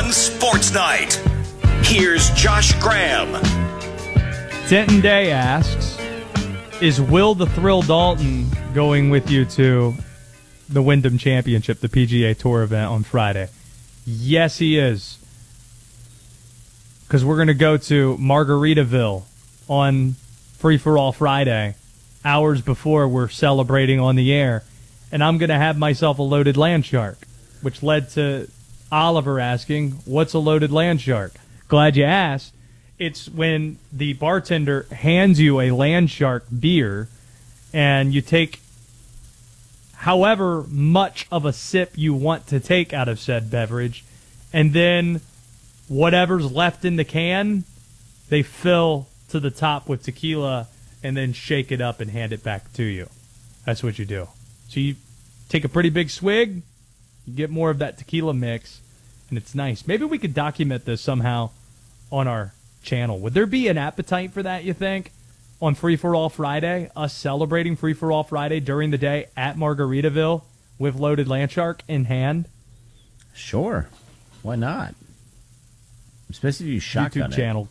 One Sports Night. Here's Josh Graham. Denton Day asks, is Will the Thrill Dalton going with you to the Wyndham Championship, the PGA Tour event on Friday? Yes, he is. Because we're going to go to Margaritaville on Free For All Friday, hours before we're celebrating on the air. And I'm going to have myself a loaded land shark, which led to Oliver asking, what's a loaded land shark? Glad you asked. It's when the bartender hands you a land shark beer and you take however much of a sip you want to take out of said beverage, and then whatever's left in the can, they fill to the top with tequila and then shake it up and hand it back to you. That's what you do. So you take a pretty big swig, you get more of that tequila mix, and it's nice. Maybe we could document this somehow on our channel. Would there be an appetite for that, you think, on Free For All Friday? Us celebrating Free For All Friday during the day at Margaritaville with loaded land shark in hand? Sure. Why not? Especially if you shotgun YouTube channel.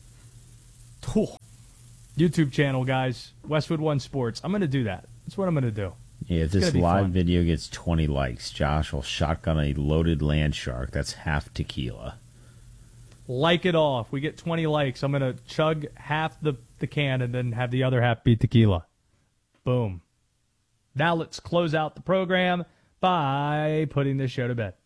YouTube channel, guys. Westwood One Sports. I'm going to do that. That's what I'm going to do. Yeah, if this live video gets 20 likes, Josh will shotgun a loaded land shark. That's half tequila. Like it all. If we get 20 likes, I'm going to chug half the can and then have the other half be tequila. Boom. Now let's close out the program by putting this show to bed.